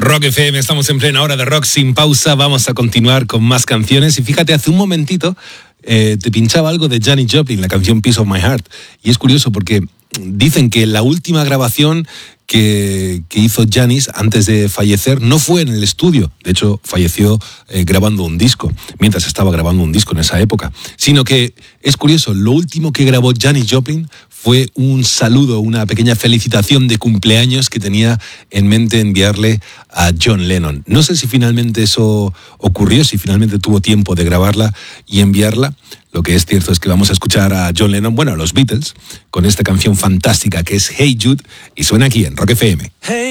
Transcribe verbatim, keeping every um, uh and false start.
Rock F M, estamos en plena hora de rock sin pausa. Vamos a continuar con más canciones. Y fíjate, hace un momentito eh, te pinchaba algo de Janis Joplin, la canción Piece of My Heart. Y es curioso porque dicen que la última grabación que, que hizo Janis antes de fallecer no fue en el estudio. De hecho, falleció eh, grabando un disco, mientras estaba grabando un disco en esa época. Sino que es curioso, lo último que grabó Janis Joplin fue un saludo, una pequeña felicitación de cumpleaños que tenía en mente enviarle a John Lennon. No sé si finalmente eso ocurrió, si finalmente tuvo tiempo de grabarla y enviarla. Lo que es cierto es que vamos a escuchar a John Lennon, bueno, a los Beatles, con esta canción fantástica que es Hey Jude, y suena aquí en Rock F M. Hey.